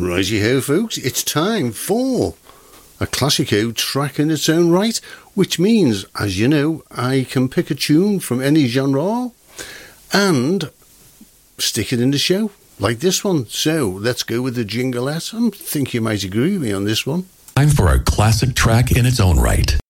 Righty-ho, folks, it's time for a classico track in its own right, which means, as you know, I can pick a tune from any genre and stick it in the show, like this one. So let's go with the jinglette. I think you might agree with me on this one. Time for a classic track in its own right.